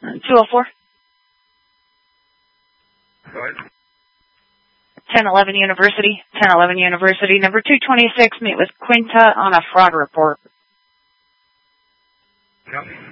204. Go ahead. 1011 University. 1011 University, number 226. Meet with Quinta on a fraud report. Yep.